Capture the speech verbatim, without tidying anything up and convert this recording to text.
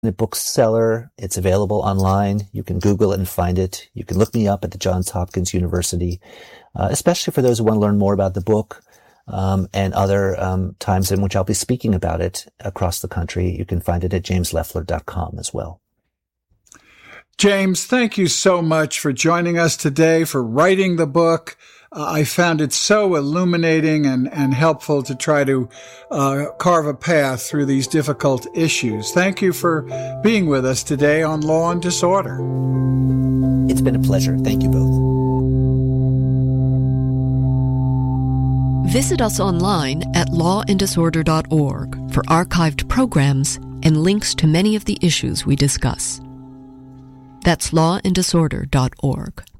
independent bookseller. It's available online. You can Google it and find it. You can look me up at the Johns Hopkins University, uh, especially for those who want to learn more about the book um, and other um, times in which I'll be speaking about it across the country. You can find it at james leffler dot com as well. James, thank you so much for joining us today, for writing the book. Uh, I found it so illuminating and, and helpful to try to uh, carve a path through these difficult issues. Thank you for being with us today on Law and Disorder. It's been a pleasure. Thank you both. Visit us online at law and disorder dot org for archived programs and links to many of the issues we discuss. That's law and disorder dot org.